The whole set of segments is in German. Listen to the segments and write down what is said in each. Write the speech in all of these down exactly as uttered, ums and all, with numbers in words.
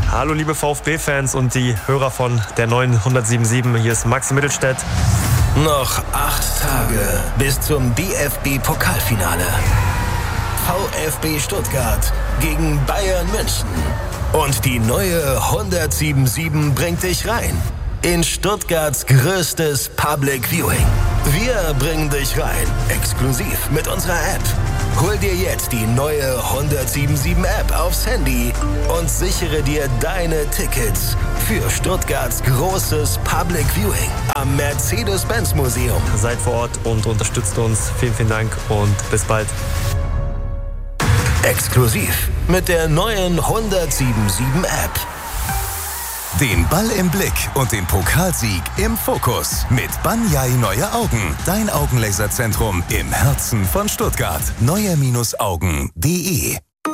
Hallo liebe VfB-Fans und die Hörer von der neuen hundertsieben Hier ist Max Mittelstädt. Noch acht Tage bis zum D F B-Pokalfinale. VfB Stuttgart gegen Bayern München. Und die neue hundertsieben bringt dich rein in Stuttgarts größtes Public Viewing. Wir bringen dich rein, exklusiv mit unserer App. Hol dir jetzt die neue hundertsieben App aufs Handy und sichere dir deine Tickets für Stuttgarts großes Public Viewing am Mercedes-Benz-Museum. Seid vor Ort und unterstützt uns. Vielen, vielen Dank und bis bald. Exklusiv mit der neuen hundertsieben App. Den Ball im Blick und den Pokalsieg im Fokus mit Banyai Neue Augen. Dein Augenlaserzentrum im Herzen von Stuttgart. neue Augen punkt de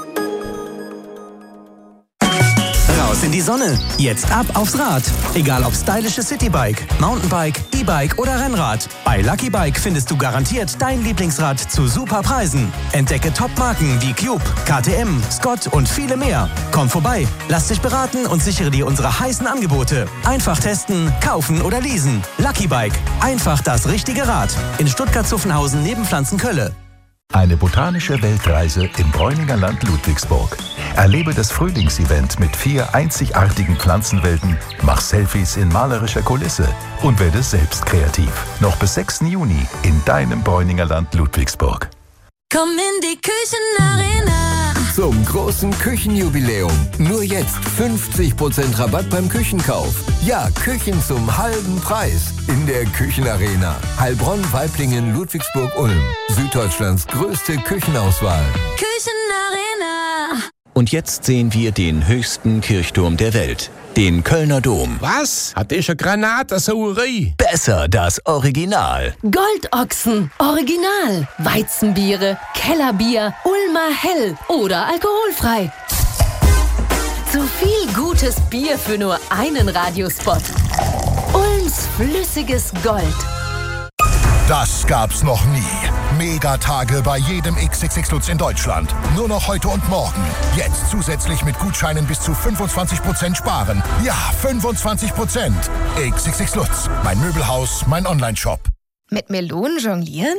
Raus in die Sonne. Jetzt ab aufs Rad. Egal ob stylisches Citybike, Mountainbike, E-Bike oder Rennrad. Bei Lucky Bike findest du garantiert dein Lieblingsrad zu super Preisen. Entdecke Top-Marken wie Cube, K T M, Scott und viele mehr. Komm vorbei, lass dich beraten und sichere dir unsere heißen Angebote. Einfach testen, kaufen oder leasen. Lucky Bike. Einfach das richtige Rad. In Stuttgart-Zuffenhausen neben Pflanzenkölle. Eine botanische Weltreise im Bräuninger Land Ludwigsburg. Erlebe das Frühlingsevent mit vier einzigartigen Pflanzenwelten, mach Selfies in malerischer Kulisse und werde selbst kreativ. Noch bis sechsten Juni in deinem Bräuninger Land Ludwigsburg. Komm in die Küchenarena. Zum großen Küchenjubiläum. Nur jetzt fünfzig Prozent Rabatt beim Küchenkauf. Ja, Küchen zum halben Preis. In der Küchenarena. Heilbronn, Waiblingen, Ludwigsburg, Ulm. Süddeutschlands größte Küchenauswahl. Küchenarena. Und jetzt sehen wir den höchsten Kirchturm der Welt. Den Kölner Dom. Was? Hat der schon Granatensauerei? Besser das Original. Goldochsen, Original. Weizenbiere, Kellerbier, Ulmer Hell oder alkoholfrei. Zu viel gutes Bier für nur einen Radiospot. Ulms flüssiges Gold. Das gab's noch nie. Megatage bei jedem X X X Lutz in Deutschland. Nur noch heute und morgen. Jetzt zusätzlich mit Gutscheinen bis zu fünfundzwanzig Prozent sparen. Ja, fünfundzwanzig Prozent. X X X Lutz. Mein Möbelhaus, mein Online-Shop. Mit Melonen jonglieren?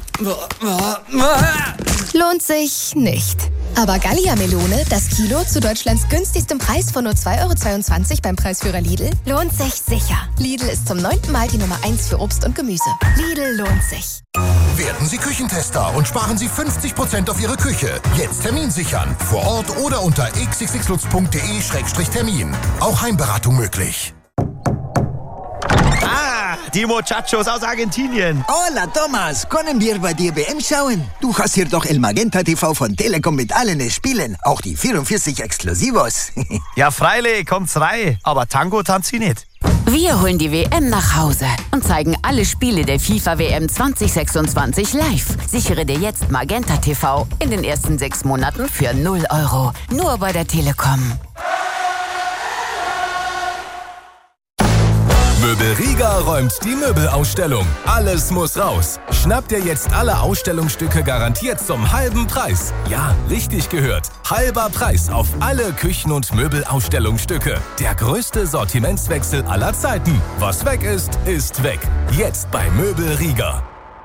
Lohnt sich nicht. Aber Gallia-Melone, das Kilo zu Deutschlands günstigstem Preis von nur zwei Euro zweiundzwanzig beim Preisführer Lidl, lohnt sich sicher. Lidl ist zum neunten Mal die Nummer eins für Obst und Gemüse. Lidl lohnt sich. Werden Sie Küchentester und sparen Sie fünfzig Prozent auf Ihre Küche. Jetzt Termin sichern. Vor Ort oder unter x x x lutz punkt de Schrägstrich Termin. Auch Heimberatung möglich. Ah, die Muchachos aus Argentinien. Hola, Thomas. Können wir bei dir W M schauen? Du hast hier doch El Magenta T V von Telekom mit allen Spielen. Auch die vierundvierzig Exklusivos. Ja, freilich, kommt's rein. Aber Tango tanzt sie nicht. Wir holen die W M nach Hause und zeigen alle Spiele der FIFA W M zwanzig sechsundzwanzig live. Sichere dir jetzt Magenta T V in den ersten sechs Monaten für null Euro. Nur bei der Telekom. Möbel Riga räumt die Möbelausstellung. Alles muss raus. Schnapp dir jetzt alle Ausstellungsstücke garantiert zum halben Preis. Ja, richtig gehört. Halber Preis auf alle Küchen- und Möbelausstellungsstücke. Der größte Sortimentswechsel aller Zeiten. Was weg ist, ist weg. Jetzt bei Möbel Riga.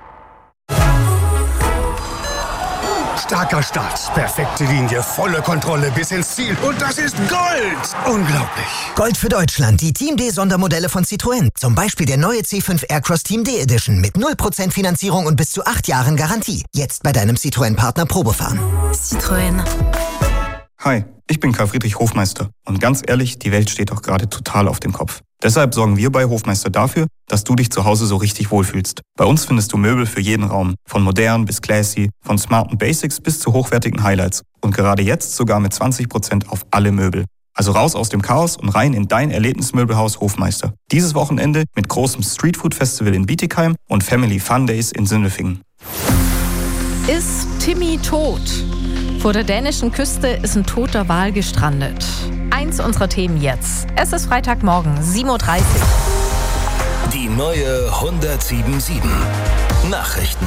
Starker Start, perfekte Linie, volle Kontrolle bis ins Ziel. Und das ist Gold! Unglaublich. Gold für Deutschland, die Team D-Sondermodelle von Citroën. Zum Beispiel der neue C fünf Aircross Team D Edition mit null Prozent Finanzierung und bis zu acht Jahren Garantie. Jetzt bei deinem Citroën-Partner Probefahren. Citroën. Hi, ich bin Karl Friedrich Hofmeister. Und ganz ehrlich, die Welt steht doch gerade total auf dem Kopf. Deshalb sorgen wir bei Hofmeister dafür, dass du dich zu Hause so richtig wohlfühlst. Bei uns findest du Möbel für jeden Raum. Von modern bis classy, von smarten Basics bis zu hochwertigen Highlights. Und gerade jetzt sogar mit zwanzig Prozent auf alle Möbel. Also raus aus dem Chaos und rein in dein Erlebnismöbelhaus Hofmeister. Dieses Wochenende mit großem Streetfood-Festival in Bietigheim und Family Fun Days in Sindelfingen. Ist Timmy tot? Vor der dänischen Küste ist ein toter Wal gestrandet. Eins unserer Themen jetzt. Es ist Freitagmorgen, sieben Uhr dreißig. Die neue hundertsieben Nachrichten.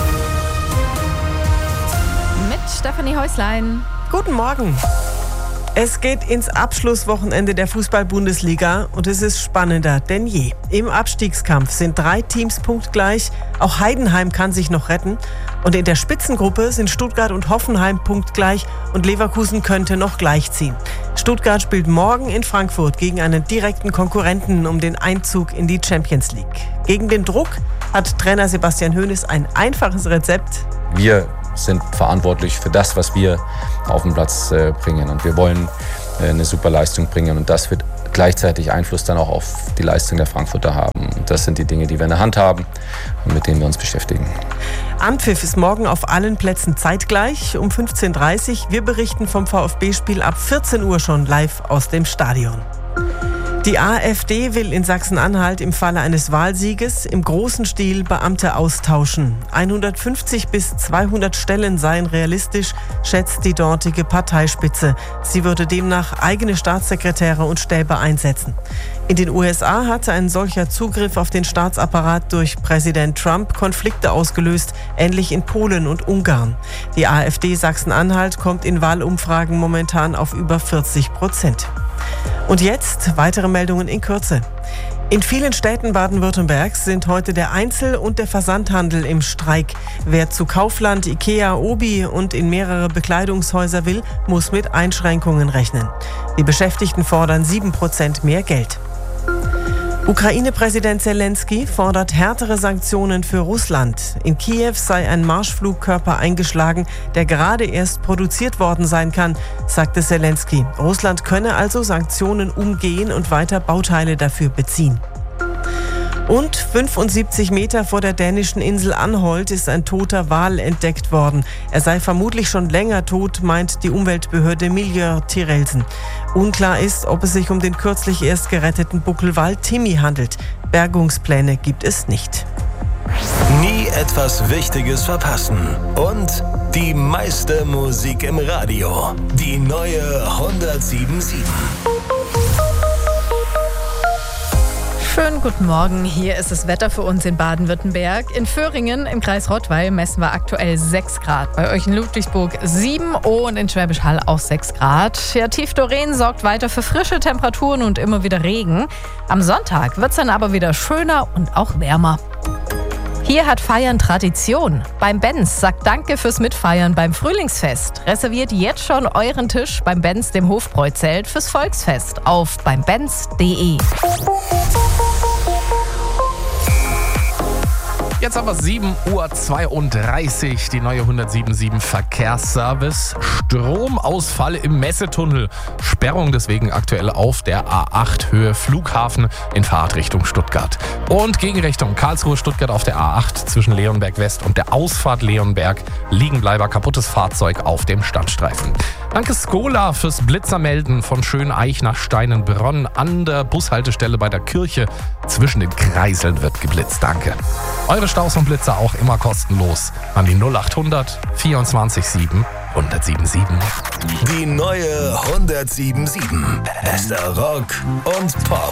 Mit Stefanie Häuslein. Guten Morgen. Es geht ins Abschlusswochenende der Fußball-Bundesliga und es ist spannender denn je. Im Abstiegskampf sind drei Teams punktgleich. Auch Heidenheim kann sich noch retten. Und in der Spitzengruppe sind Stuttgart und Hoffenheim punktgleich und Leverkusen könnte noch gleichziehen. Stuttgart spielt morgen in Frankfurt gegen einen direkten Konkurrenten um den Einzug in die Champions League. Gegen den Druck hat Trainer Sebastian Hoeneß ein einfaches Rezept. Wir sind verantwortlich für das, was wir auf den Platz äh, bringen. Und wir wollen äh, eine super Leistung bringen. Und das wird gleichzeitig Einfluss dann auch auf die Leistung der Frankfurter haben. Und das sind die Dinge, die wir in der Hand haben und mit denen wir uns beschäftigen. Anpfiff ist morgen auf allen Plätzen zeitgleich um fünfzehn Uhr dreißig. Wir berichten vom VfB-Spiel ab vierzehn Uhr schon live aus dem Stadion. Die AfD will in Sachsen-Anhalt im Falle eines Wahlsieges im großen Stil Beamte austauschen. hundertfünfzig bis zweihundert Stellen seien realistisch, schätzt die dortige Parteispitze. Sie würde demnach eigene Staatssekretäre und Stäbe einsetzen. In den U S A hatte ein solcher Zugriff auf den Staatsapparat durch Präsident Trump Konflikte ausgelöst, ähnlich in Polen und Ungarn. Die AfD Sachsen-Anhalt kommt in Wahlumfragen momentan auf über vierzig Prozent. Und jetzt weitere Meldungen in Kürze. In vielen Städten Baden-Württembergs sind heute der Einzel- und der Versandhandel im Streik. Wer zu Kaufland, Ikea, Obi und in mehrere Bekleidungshäuser will, muss mit Einschränkungen rechnen. Die Beschäftigten fordern sieben Prozent mehr Geld. Ukraine-Präsident Zelensky fordert härtere Sanktionen für Russland. In Kiew sei ein Marschflugkörper eingeschlagen, der gerade erst produziert worden sein kann, sagte Zelensky. Russland könne also Sanktionen umgehen und weiter Bauteile dafür beziehen. Und fünfundsiebzig Meter vor der dänischen Insel Anholt ist ein toter Wal entdeckt worden. Er sei vermutlich schon länger tot, meint die Umweltbehörde Miljö Tyrelsen. Unklar ist, ob es sich um den kürzlich erst geretteten Buckelwal Timmy handelt. Bergungspläne gibt es nicht. Nie etwas Wichtiges verpassen. Und die meiste Musik im Radio. Die neue hundertsieben Komma sieben. Schönen guten Morgen, hier ist das Wetter für uns in Baden-Württemberg. In Föhringen im Kreis Rottweil messen wir aktuell sechs Grad. Bei euch in Ludwigsburg sieben und in Schwäbisch Hall auch sechs Grad. Ja, Tiefdoreen sorgt weiter für frische Temperaturen und immer wieder Regen. Am Sonntag wird es dann aber wieder schöner und auch wärmer. Hier hat Feiern Tradition. Beim Benz sagt Danke fürs Mitfeiern beim Frühlingsfest. Reserviert jetzt schon euren Tisch beim Benz, dem Hofbräuzelt, fürs Volksfest auf beim benz punkt de. Jetzt haben wir sieben Uhr zweiunddreißig, die neue hundertsieben Komma sieben Verkehrsservice. Stromausfall im Messetunnel. Sperrung deswegen aktuell auf der A acht Höhe Flughafen in Fahrtrichtung Stuttgart. Und Gegenrichtung Karlsruhe-Stuttgart auf der A acht zwischen Leonberg West und der Ausfahrt Leonberg. Liegenbleiber, kaputtes Fahrzeug auf dem Standstreifen. Danke Skola fürs Blitzermelden von Schöneich nach Steinenbronn. An der Bushaltestelle bei der Kirche zwischen den Kreiseln wird geblitzt. Danke. Eure Staus und Blitzer auch immer kostenlos an die null achthundert vierundzwanzig sieben hundertsieben sieben. Die neue hundertsieben sieben. Bester Rock und Pop.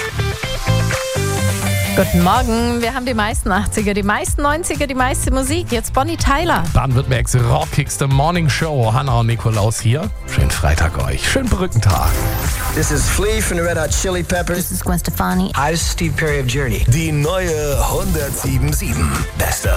Guten Morgen, wir haben die meisten achtziger, die meisten neunziger, die meiste Musik. Jetzt Bonnie Tyler. Baden-Württembergs rockigste Morning Show. Hanna und Nikolaus hier. Schönen Freitag euch. Schönen Brückentag. This is Flea from the Red Hot Chili Peppers. This is Gwen Stefani. Hi, this is Steve Perry of Journey. Die neue hundertsieben sieben. Bester